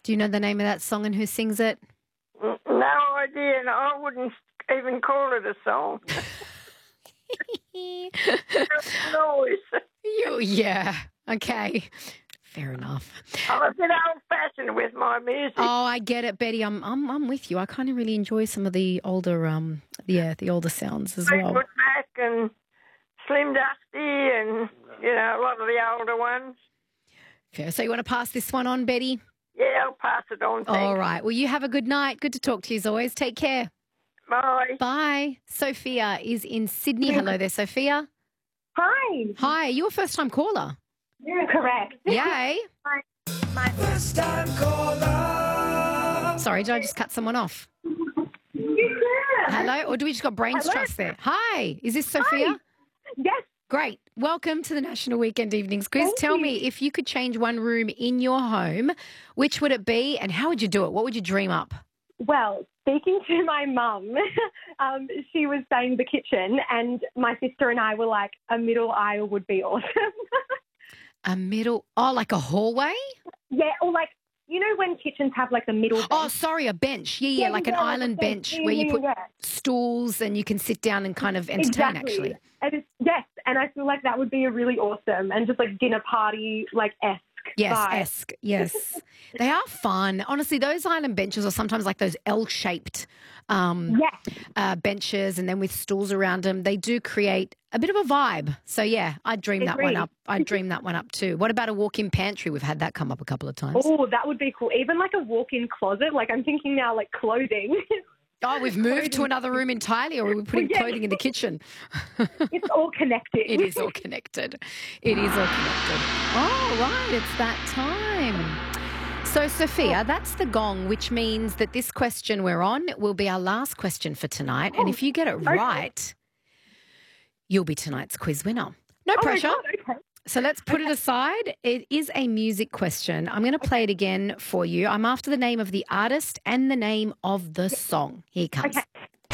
Do you know the name of that song and who sings it? No idea, and I wouldn't even call it a song. Noise. Yeah. Okay. Fair enough. I'm a bit old-fashioned with my music. Oh, I get it, Betty. I'm with you. I kind of really enjoy some of the older the older sounds as well. Fleetwood Mac and Slim Dusty and, a lot of the older ones. Fair. So you want to pass this one on, Betty? Yeah, I'll pass it on. Thanks. All right. Well, you have a good night. Good to talk to you as always. Take care. Bye. Bye. Sophia is in Sydney. Hello there, Sophia. Hi. Hi. You're a first-time caller. Yeah, correct. Yay. My First time caller. Sorry, did I just cut someone off? Hello? Or do we just got brains trust there? Hi. Is this Sophia? Yes. Great. Welcome to the National Weekend Evenings Quiz. Tell me, if you could change one room in your home, which would it be and how would you do it? What would you dream up? Well, speaking to my mum, she was saying the kitchen, and my sister and I were like, a middle aisle would be awesome. Like a hallway? Yeah, or like, when kitchens have like the middle bench? Oh, sorry, a bench. Yeah, like an island bench where you put stools and you can sit down and kind of entertain, actually. Yes, and I feel like that would be a really awesome and just like dinner party, like esque. Yes, vibe. esque. Yes. They are fun. Honestly, those island benches are sometimes like those L-shaped benches and then with stools around them. They do create a bit of a vibe. So, yeah, I'd dream that one up. I'd dream that one up too. What about a walk-in pantry? We've had that come up a couple of times. Oh, that would be cool. Even like a walk-in closet. Like I'm thinking now like clothing. Oh, we've moved to another room entirely, or we're putting clothing in the kitchen. It's all connected. It is all connected. It is all connected. Oh, right. It's that time. So, Sophia, that's the gong, which means that this question we're on will be our last question for tonight. And if you get it right, you'll be tonight's quiz winner. No pressure. My God, okay. So let's put it aside. It is a music question. I'm going to play it again for you. I'm after the name of the artist and the name of the song. Here it comes. Okay.